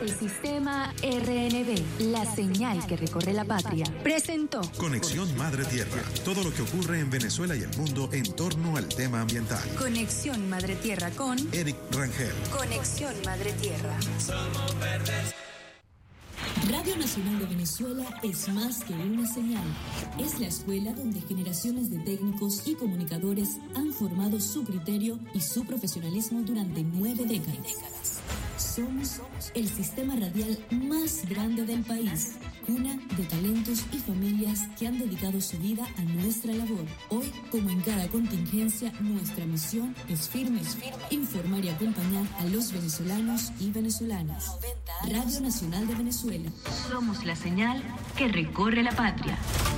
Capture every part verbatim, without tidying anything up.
El sistema R N B, la señal que recorre la patria, presentó Conexión Madre Tierra. Todo lo que ocurre en Venezuela y el mundo en torno al tema ambiental. Conexión Madre Tierra con Eric Rangel. Conexión Madre Tierra. Somos verdes. Radio Nacional de Venezuela es más que una señal. Es la escuela donde generaciones de técnicos y comunicadores han formado su criterio y su profesionalismo durante nueve décadas. Somos el sistema radial más grande del país, cuna de talentos y familias que han dedicado su vida a nuestra labor. Hoy, como en cada contingencia, nuestra misión es firme, informar y acompañar a los venezolanos y venezolanas. Radio Nacional de Venezuela. Somos la señal que recorre la patria.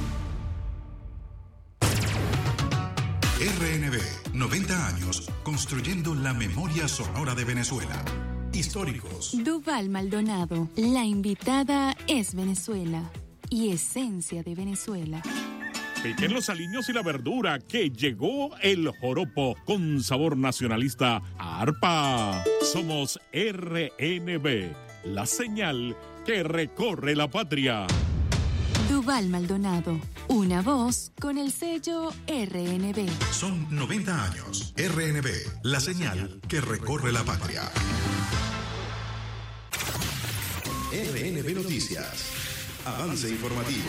R N B, noventa años, construyendo la memoria sonora de Venezuela. Históricos. Duval Maldonado, la invitada es Venezuela y esencia de Venezuela. Piquen los aliños y la verdura, que llegó el joropo con sabor nacionalista a arpa. Somos R N B, la señal que recorre la patria. Duval Maldonado, una voz con el sello R N B. Son noventa años. R N B, la señal que recorre la patria. R N B Noticias. Avance informativo.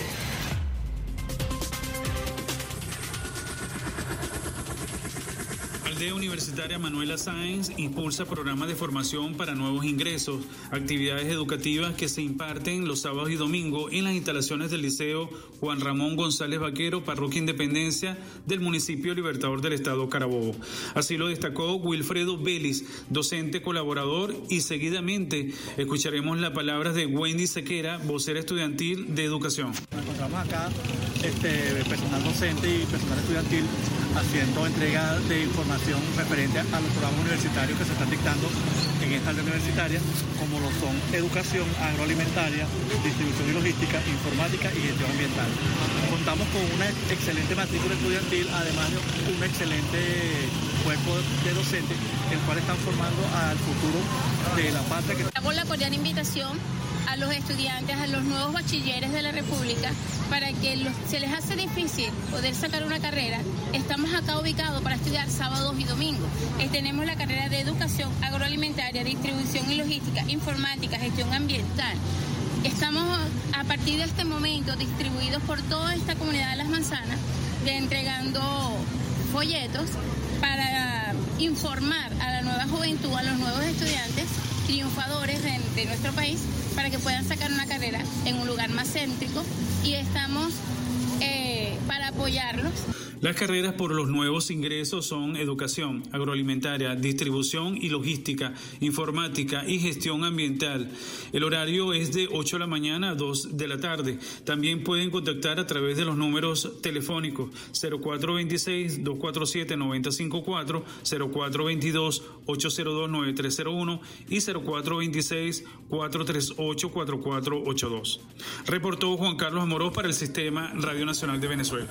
Aldea Universitaria Manuela Sáenz impulsa programas de formación para nuevos ingresos, actividades educativas que se imparten los sábados y domingos en las instalaciones del Liceo Juan Ramón González Vaquero, Parroquia Independencia del municipio Libertador del Estado Carabobo. Así lo destacó Wilfredo Vélez, docente colaborador, y seguidamente escucharemos las palabras de Wendy Sequera, vocera estudiantil de educación. Nos encontramos acá este, personal docente y personal estudiantil haciendo entrega de información referente a los programas universitarios que se están dictando en esta área universitaria, como lo son educación agroalimentaria, distribución y logística, informática y gestión ambiental. Contamos con una excelente matrícula estudiantil, además de un excelente cuerpo de docentes, el cual están formando al futuro de la patria. Hago la cordial invitación a los estudiantes, a los nuevos bachilleres de la República, para que los, se les hace difícil poder sacar una carrera. Estamos acá ubicados para estudiar sábados y domingos. Eh, tenemos la carrera de educación agroalimentaria, distribución y logística, informática, gestión ambiental. Estamos a partir de este momento distribuidos por toda esta comunidad de Las Manzanas, de entregando folletos para informar a la nueva juventud, a los nuevos estudiantes triunfadores de, de nuestro país, para que puedan sacar una carrera en un lugar más céntrico, y estamos eh, para apoyarlos. Las carreras por los nuevos ingresos son educación agroalimentaria, distribución y logística, informática y gestión ambiental. El horario es de ocho de la mañana a dos de la tarde. También pueden contactar a través de los números telefónicos cero cuatro dos seis, dos cuatro siete, nueve cero cinco cuatro, cero cuatro dos dos, ocho cero dos, nueve tres cero uno y cero cuatro dos seis, cuatro tres ocho, cuatro cuatro ocho dos. Reportó Juan Carlos Amorós para el Sistema Radio Nacional de Venezuela.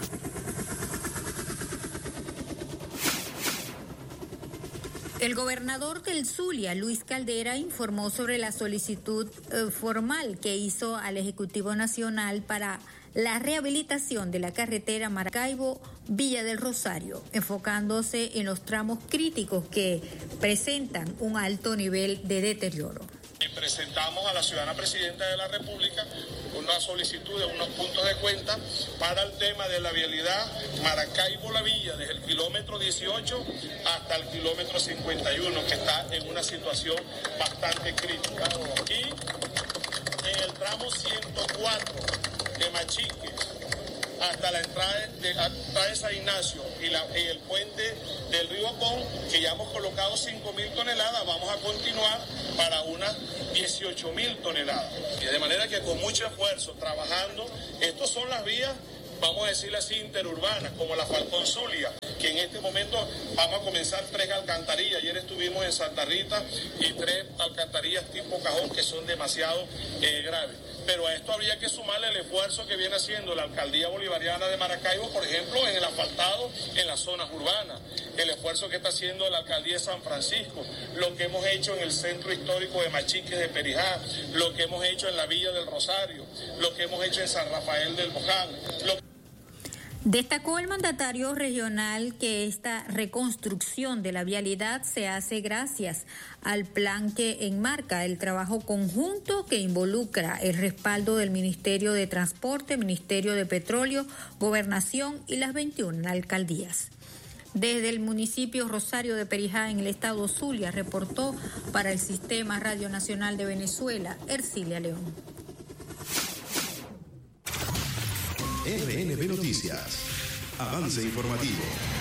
El gobernador del Zulia, Luis Caldera, informó sobre la solicitud eh, formal que hizo al Ejecutivo Nacional para la rehabilitación de la carretera Maracaibo-Villa del Rosario, enfocándose en los tramos críticos que presentan un alto nivel de deterioro. Presentamos a la ciudadana presidenta de la República una solicitud de unos puntos de cuenta para el tema de la vialidad Maracaibo-La Villa, desde el kilómetro dieciocho hasta el kilómetro cincuenta y uno, que está en una situación bastante crítica. Y en el tramo ciento cuatro de Machique hasta la entrada de, entrada de San Ignacio y, la, y el puente del río Apón, que ya hemos colocado cinco mil toneladas, vamos a continuar para unas dieciocho mil toneladas. Y de manera que con mucho esfuerzo, trabajando, estas son las vías, vamos a decirle así, interurbanas, como la Falcón Zulia, que en este momento vamos a comenzar tres alcantarillas. Ayer estuvimos en Santa Rita y tres alcantarillas tipo cajón que son demasiado eh, graves. Pero a esto habría que sumarle el esfuerzo que viene haciendo la Alcaldía Bolivariana de Maracaibo, por ejemplo, en el asfaltado en las zonas urbanas, el esfuerzo que está haciendo la alcaldía de San Francisco, lo que hemos hecho en el centro histórico de Machiques de Perijá, lo que hemos hecho en la Villa del Rosario, lo que hemos hecho en San Rafael del Boján. Lo... Destacó el mandatario regional que esta reconstrucción de la vialidad se hace gracias al plan que enmarca el trabajo conjunto que involucra el respaldo del Ministerio de Transporte, Ministerio de Petróleo, Gobernación y las veintiuna alcaldías. Desde el municipio Rosario de Perijá, en el estado Zulia, reportó para el Sistema Radio Nacional de Venezuela, Ercilia León. R N B Noticias. Avance informativo.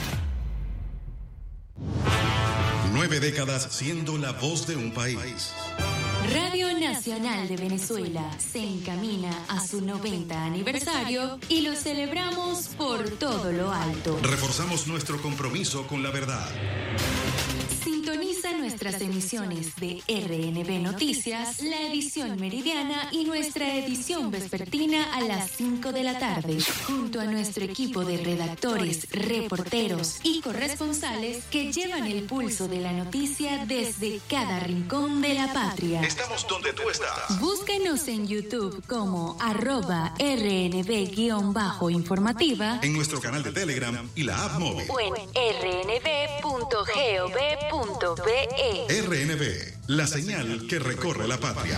Nueve décadas siendo la voz de un país. Radio Nacional de Venezuela se encamina a su noventa aniversario y lo celebramos por todo lo alto. Reforzamos nuestro compromiso con la verdad. Sintoniza nuestras emisiones de R N B Noticias, la edición meridiana y nuestra edición vespertina a las cinco de la tarde, junto a nuestro equipo de redactores, reporteros y corresponsales que llevan el pulso de la noticia desde cada rincón de la patria. Estamos donde tú estás. Búsquenos en YouTube como arroba R N B-informativa, en nuestro canal de Telegram y la app móvil, o en r n b punto gov punto be. R N B, la señal que recorre la patria.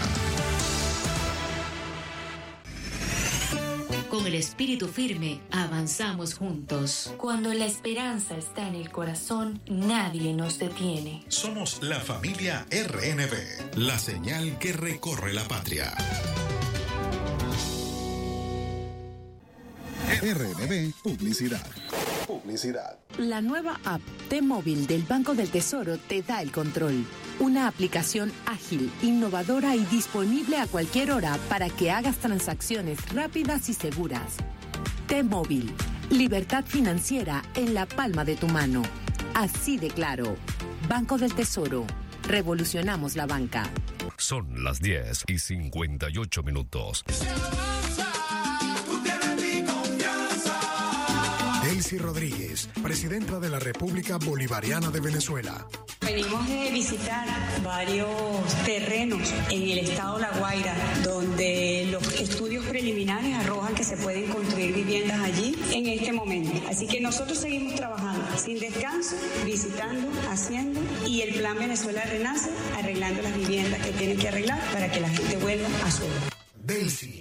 Con el espíritu firme, avanzamos juntos. Cuando la esperanza está en el corazón, nadie nos detiene. Somos la familia R N B, la señal que recorre la patria. R N B Publicidad. Publicidad. La nueva app T-Móvil del Banco del Tesoro te da el control. Una aplicación ágil, innovadora y disponible a cualquier hora para que hagas transacciones rápidas y seguras. T-Móvil. Libertad financiera en la palma de tu mano. Así de claro. Banco del Tesoro. Revolucionamos la banca. Son las diez y cincuenta y ocho minutos. Delcy Rodríguez, presidenta de la República Bolivariana de Venezuela. Venimos de visitar varios terrenos en el estado La Guaira, donde los estudios preliminares arrojan que se pueden construir viviendas allí en este momento. Así que nosotros seguimos trabajando sin descanso, visitando, haciendo, y el Plan Venezuela Renace, arreglando las viviendas que tienen que arreglar para que la gente vuelva a su hogar. Delcy.